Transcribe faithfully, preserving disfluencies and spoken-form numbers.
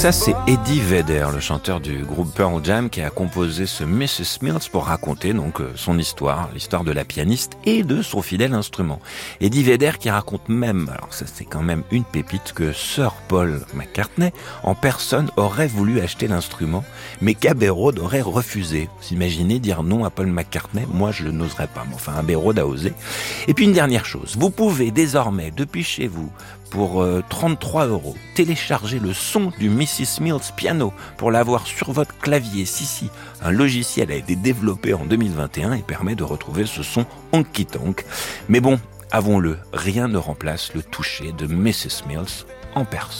Ça, c'est Eddie Vedder, le chanteur du groupe Pearl Jam, qui a composé ce missus Mills pour raconter donc son histoire, l'histoire de la pianiste et de son fidèle instrument. Eddie Vedder qui raconte même, alors ça c'est quand même une pépite, que Sir Paul McCartney en personne aurait voulu acheter l'instrument, mais qu'Abbey Road aurait refusé. Vous imaginez dire non à Paul McCartney? Moi je n'oserais pas, mais enfin Abbey Road a osé. Et puis une dernière chose, vous pouvez désormais depuis chez vous pour euh, trente-trois euros, télécharger le son du missus Mills piano pour l'avoir sur votre clavier. Si, si, un logiciel a été développé en deux mille vingt et un et permet de retrouver ce son honky-tonk. Mais bon, avouons-le, rien ne remplace le toucher de missus Mills en personne.